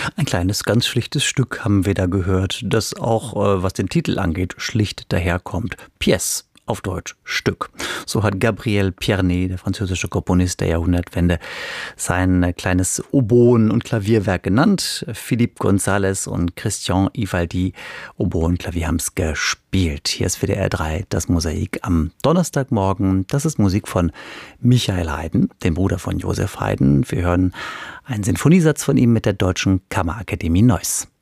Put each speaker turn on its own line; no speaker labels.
Ein kleines, ganz schlichtes Stück haben wir da gehört, das auch, was den Titel angeht, schlicht daherkommt. Pièce, auf Deutsch Stück. So hat Gabriel Pierné, der französische Komponist der Jahrhundertwende, sein kleines Oboen- und Klavierwerk genannt. Philippe González und Christian Ivaldi, Oboen und Klavier, haben es gespielt. Hier ist WDR 3 das Mosaik am Donnerstagmorgen. Das ist Musik von Michael Haydn, dem Bruder von Joseph Haydn. Wir hören einen Sinfoniesatz von ihm mit der Deutschen Kammerakademie Neuss.